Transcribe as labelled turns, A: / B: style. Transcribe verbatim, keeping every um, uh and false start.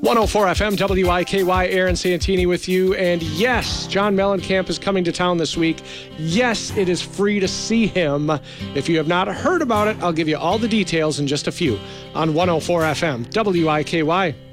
A: one oh four F M, W I K Y, Aaron Santini with you. And yes, John Mellencamp is coming to town this week. Yes, it is free to see him. If you have not heard about it, I'll give you all the details in just a few on one oh four F M, W I K Y.